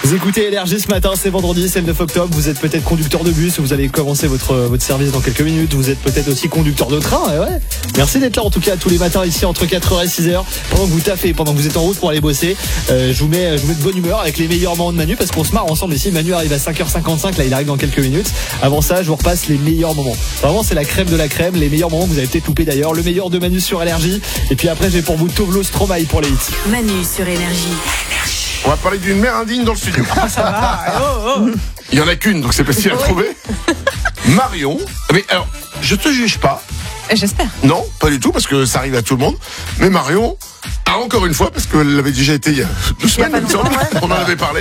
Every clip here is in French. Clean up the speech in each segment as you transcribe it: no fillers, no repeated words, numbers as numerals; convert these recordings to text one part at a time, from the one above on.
Vous écoutez Énergie ce matin, c'est vendredi, c'est le 9 octobre. Vous êtes peut-être conducteur de bus, vous allez commencer votre service dans quelques minutes. Vous êtes peut-être aussi conducteur de train. Ouais. Merci d'être là en tout cas tous les matins ici entre 4h et 6h. Pendant que vous taffez, pendant que vous êtes en route pour aller bosser, je vous mets de bonne humeur avec les meilleurs moments de Manu parce qu'on se marre ensemble ici. Manu arrive à 5h55, là il arrive dans quelques minutes. Avant ça, je vous repasse les meilleurs moments. Vraiment, c'est la crème de la crème. Les meilleurs moments que vous avez peut-être loupé d'ailleurs. Le meilleur de Manu sur Énergie. Et puis après, j'ai pour vous Tovlo Stromae pour les hits. Manu sur Énergie. On va parler d'une mère indigne dans le studio. Ça va. Il y en a qu'une, donc c'est facile à trouver. Marion. Mais alors, je te juge pas. J'espère. Non, pas du tout, parce que ça arrive à tout le monde. Mais Marion, encore une fois, parce qu'elle l'avait déjà été il y a 2 semaines, il me semble, on en avait parlé,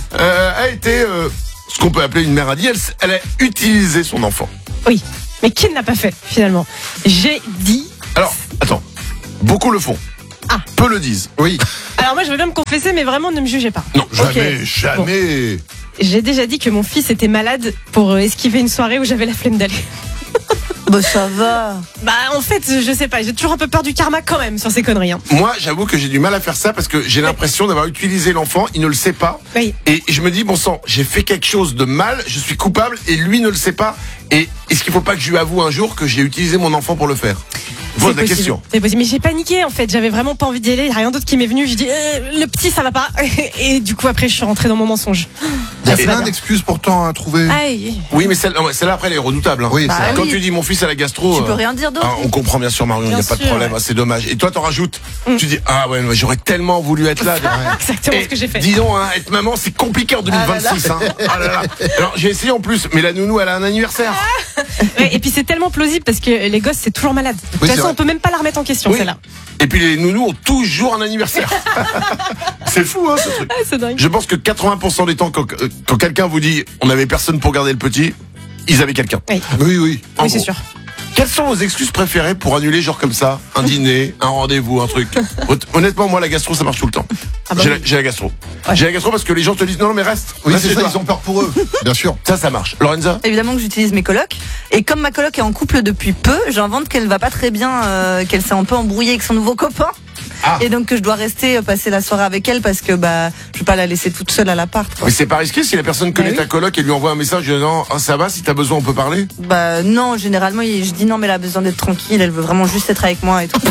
a été ce qu'on peut appeler une mère indigne. Elle a utilisé son enfant. Oui, mais qui ne l'a pas fait, finalement? J'ai dit... Alors, attends, beaucoup le font. Ah. Peu le disent. Oui. Alors moi, je veux bien me confesser, mais vraiment, ne me jugez pas. Non, jamais, Okay. jamais. Bon. J'ai déjà dit que mon fils était malade pour esquiver une soirée où j'avais la flemme d'aller. Bah ça va. Bah en fait, je sais pas, j'ai toujours un peu peur du karma quand même sur ces conneries. Hein. Moi, j'avoue que j'ai du mal à faire ça parce que j'ai l'impression d'avoir utilisé l'enfant, il ne le sait pas. Oui. Et je me dis, bon sang, j'ai fait quelque chose de mal, je suis coupable et lui ne le sait pas. Et est-ce qu'il ne faut pas que je lui avoue un jour que j'ai utilisé mon enfant pour le faire? Pose la question. C'est possible, mais j'ai paniqué en fait, j'avais vraiment pas envie d'y aller, il n'y a rien d'autre qui m'est venu, je dis le petit ça va pas. Et du coup après je suis rentrée dans mon mensonge. Il y a plein d'excuses pourtant à trouver. Aïe. Oui, mais celle-là après elle est redoutable. Hein. Oui, Bah c'est Quand oui. tu dis mon fils à la gastro, Tu peux rien dire d'autre. on comprend bien sûr Marion, il n'y a Bien pas de sûr, problème, ouais. c'est dommage. Et toi t'en rajoutes, tu dis ah ouais, j'aurais tellement voulu être là. Exactement Et ce que j'ai fait. dis donc, hein, être maman c'est compliqué en 2026. Hein. Ah là là. Alors j'ai essayé en plus, mais la nounou elle a un anniversaire. Ouais, et puis c'est tellement plausible parce que les gosses c'est toujours malade. De toute Oui, c'est façon vrai. on peut même pas la remettre en question Oui. celle-là. Et puis les nounous ont toujours un anniversaire. C'est fou hein ce truc. Ah, c'est dingue. Je pense que 80% des temps quand quelqu'un vous dit on avait personne pour garder le petit, ils avaient quelqu'un. Oui, Oui. En oui c'est gros. sûr. Quelles sont vos excuses préférées pour annuler genre comme ça un dîner, un rendez-vous, un truc? Honnêtement, moi la gastro ça marche tout le temps. Ah bah oui. J'ai la gastro. Ouais. J'ai la gastro parce que les gens te disent non mais reste. Oui, Reste c'est chez ça, toi. ils ont peur pour eux. Bien sûr. Ça marche. Lorenza? Évidemment que j'utilise mes colocs. Et comme ma coloc est en couple depuis peu, j'invente qu'elle va pas très bien, qu'elle s'est un peu embrouillée avec son nouveau copain. Ah. Et donc que je dois rester passer la soirée avec elle parce que bah je vais pas la laisser toute seule à l'appart. Quoi. Mais c'est pas risqué si la personne connaît oui. ta coloc et lui envoie un message disant oh, ça va, si t'as besoin on peut parler? Bah non, généralement je dis non mais elle a besoin d'être tranquille, elle veut vraiment juste être avec moi et tout.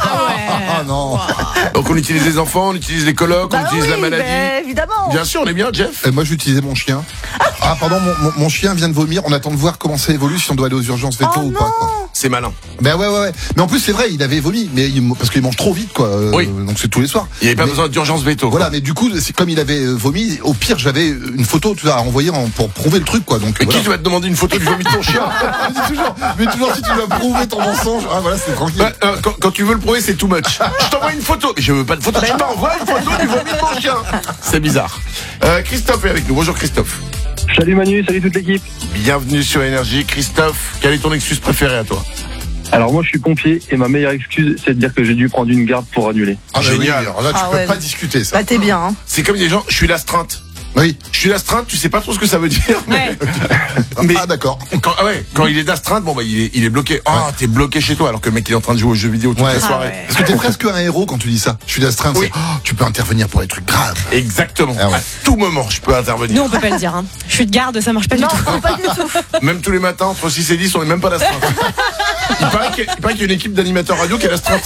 Ah non. Donc on utilise les enfants, on utilise les colocs, on utilise la maladie. bah, évidemment. Bien sûr, on est bien Jeff. Et moi j'utilisais mon chien. Ah pardon, mon chien vient de vomir. On attend de voir comment ça évolue, si on doit aller aux urgences veto Oh ou non. pas. Quoi. C'est malin. Ben ouais. Mais en plus c'est vrai, il avait vomi, mais parce qu'il mange trop vite quoi. Oui. Donc c'est tous les soirs. Il n'y avait pas Mais- besoin d'urgence veto. Voilà, mais du coup, c'est comme il avait vomi, au pire j'avais une photo tu vois, à envoyer pour prouver le truc quoi. Donc Mais voilà. qui va te demander une photo du vomi de ton chien? mais toujours si tu dois prouver ton mensonge, ah voilà, c'est tranquille. Bah, quand tu veux le prouver, c'est too much. Je t'envoie une photo. Je veux pas de photo. Je t'envoie une photo du vomi de mon chien. C'est bizarre. Christophe est avec nous. Bonjour Christophe. Salut Manu, salut toute l'équipe. Bienvenue sur Énergie. Christophe, quelle est ton excuse préférée à toi? Alors moi je suis pompier et ma meilleure excuse c'est de dire que j'ai dû prendre une garde pour annuler. Ah bah Génial. oui, alors là tu Ah peux ouais. pas discuter ça. Bah t'es bien. Hein. C'est comme des gens, je suis l'astreinte. Oui. Je suis l'astreinte, tu sais pas trop ce que ça veut dire. Ouais. Mais Ah d'accord. quand il est d'astreinte, bon bah il est bloqué. Ah, t'es bloqué chez toi alors que le mec il est en train de jouer aux jeux vidéo toute Ouais. la soirée. Ah ouais. Parce que t'es presque un héros quand tu dis ça. Je suis d'astreinte, Oui. c'est tu peux intervenir pour les trucs graves. Exactement. Ah ouais. À tout moment, je peux intervenir. Nous on peut pas le dire. Hein. Je suis de garde, ça marche pas Non, du tout. non, pas du tout. Même tous les matins, entre 6 et 10, on est même pas d'astreinte. Il paraît qu'il y a une équipe d'animateurs radio qui est d'astreinte.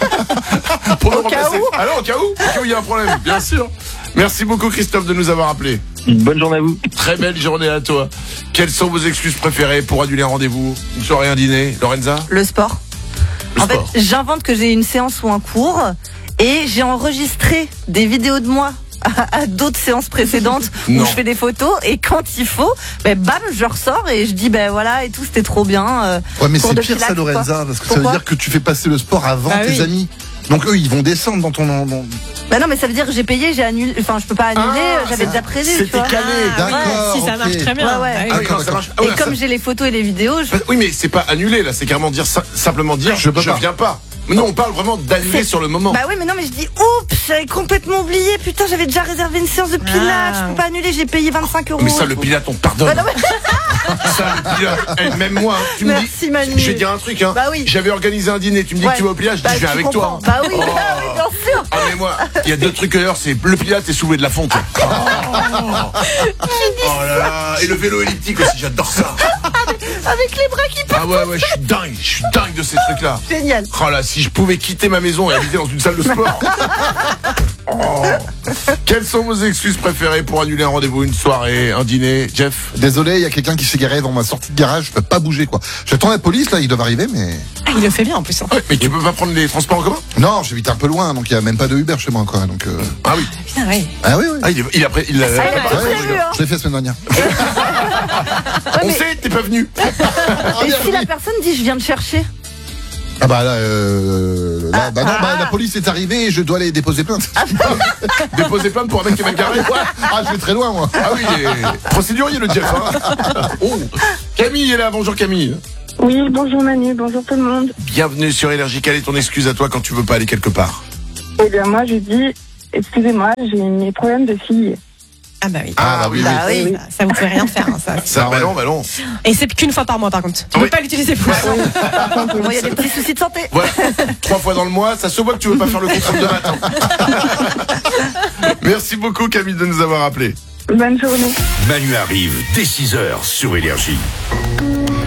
Pour nous Au cas remplacer. où. Alors, au cas où il y a un problème, bien sûr. Merci beaucoup Christophe de nous avoir appelés. Bonne journée à vous. Très belle journée à toi. Quelles sont vos excuses préférées pour annuler un rendez-vous, une soirée, un dîner? Lorenza? Le sport. Le En sport. fait, j'invente que j'ai une séance ou un cours et j'ai enregistré des vidéos de moi à d'autres séances précédentes Non. où je fais des photos et quand il faut, ben bam, je ressors et je dis ben voilà et tout, c'était trop bien. Ouais, mais cours c'est de pire ça, pilates, Lorenza, quoi. parce que ça veut Pourquoi dire que tu fais passer le sport avant Bah tes oui. amis. Donc eux, ils vont descendre dans ton. Bah non, mais ça veut dire que j'ai payé, j'ai annulé, enfin je peux pas annuler, Ah, j'avais déjà prévu, tu c'était vois. calé. Ah, ouais, D'accord, si ça ok. marche très bien. Ouais, ouais. Ah oui. Ah, D'accord, non, ça marche. Ah, Et ouais, comme ça- j'ai les photos et les vidéos, je... Oui, mais c'est pas annuler là, c'est carrément dire simplement dire Je peux pas. viens pas. Mais non, on parle vraiment d'annuler sur le moment. Bah oui, mais non, mais je dis oups, j'avais complètement oublié, putain, j'avais déjà réservé une séance de pilates, Ah. je peux pas annuler, j'ai payé 25 euros. Mais ça, le pilote, on te pardonne. Bah non, mais- Ça, le pilote. Eh, même moi, hein, tu me Merci, dis. Manu. Je vais te dire un truc, hein. Bah oui. J'avais organisé un dîner, tu me dis Ouais. que tu vas au pilote, je dis Bah, je viens tu avec comprends. toi. Bah oui, Oh. bah oui, bien sûr. Ah mais moi, il y a deux trucs ailleurs, c'est le pilote et soulever de la fonte. Oh. Oh là là. Et le vélo elliptique aussi, j'adore ça. Avec les bras qui partent. Ah ouais, je suis dingue de ces trucs-là. Génial. Oh là, si je pouvais quitter ma maison et habiter dans une salle de sport. Oh. Quelles sont vos excuses préférées pour annuler un rendez-vous, une soirée, un dîner, Jeff? Désolé, il y a quelqu'un qui s'est garé devant ma sortie de garage, je peux pas bouger quoi. J'attends la police là, ils doivent arriver mais... Ah, il le fait bien en plus. Hein. Ouais, mais tu peux pas prendre les transports en commun? Non, j'habite un peu loin, donc il y a même pas de Uber chez moi quoi. Donc Ah oui. Putain, ouais. Ah oui oui. Ah, il a prévu, hein. Je l'ai fait la semaine dernière. On mais- sait, t'es pas venu. Et si la personne dit je viens te chercher? Ah bah là, bah non, bah la police est arrivée et je dois aller déposer plainte. Déposer plainte pour un mec qui m'a garé. Ah, je vais très loin moi. Ah oui, procédurier le Jeff. Hein. Oh. Camille est là, bonjour Camille. Oui, bonjour Manu, bonjour tout le monde. Bienvenue sur Énergie. Quelle est ton excuse à toi quand tu veux pas aller quelque part? Eh bien moi je dis, excusez-moi, j'ai mes problèmes de fille. Ah bah oui. Ah oui, Bah oui. Ça vous fait rien faire, hein, ça. Ça, Ah ouais. bah non. Et c'est qu'une fois par mois, par contre. Tu Oui. peux pas l'utiliser plus. Bon, il y a des petits soucis de santé. Voilà. 3 fois dans le mois, ça se voit que tu veux pas faire le contrôle de matin. Merci beaucoup Camille de nous avoir appelés. Bonne journée. Manu arrive dès 6h sur Énergie.